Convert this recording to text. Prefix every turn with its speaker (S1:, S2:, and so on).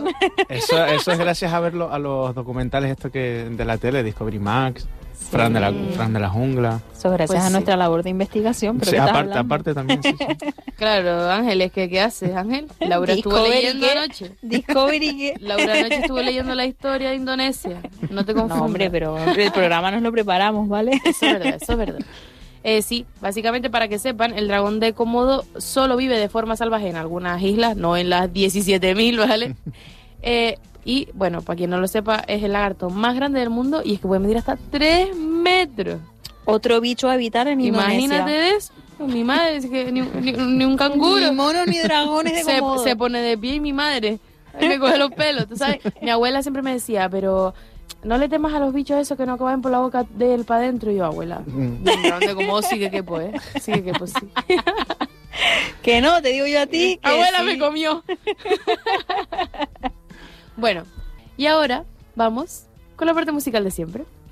S1: Eso es gracias a verlo a los documentales estos de la tele, Discovery Max,
S2: Sí.
S1: Fran de la jungla.
S2: Eso gracias
S3: Pues
S2: a
S3: sí.
S2: nuestra labor de investigación. Pero
S1: Sí,
S2: ¿qué estás hablando?
S1: aparte también, sí.
S3: Claro, Ángeles, ¿qué haces, Ángel? Laura estuvo
S2: Discovery,
S3: leyendo
S2: ¿qué?
S3: anoche.
S2: Discovery, ¿qué?
S3: Laura anoche estuvo leyendo la historia de Indonesia. No te confundas.
S2: No, hombre, pero el programa nos lo preparamos, ¿vale?
S3: Eso es verdad, eso es verdad. Sí, básicamente para que sepan, el dragón de Komodo solo vive de forma salvaje en algunas islas, no en las 17.000, ¿vale? Y bueno, para quien no lo sepa, es el lagarto más grande del mundo y es que puede medir hasta 3 metros.
S2: Otro bicho a habitar en Indonesia.
S3: Imagínate de eso. Mi madre, es que ni un canguro.
S2: Ni monos ni dragones de Komodo.
S3: Se pone de pie y mi madre me coge los pelos, ¿tú sabes? Mi abuela siempre me decía, pero no le temas a los bichos esos que no acaban por la boca de él para adentro. Y yo, abuela, ¿dónde como sigue que pues? Sigue que pues sí.
S2: Que no, te digo yo a ti. Que
S3: Abuela
S2: sí.
S3: me comió. Bueno, y ahora vamos con la parte musical de siempre.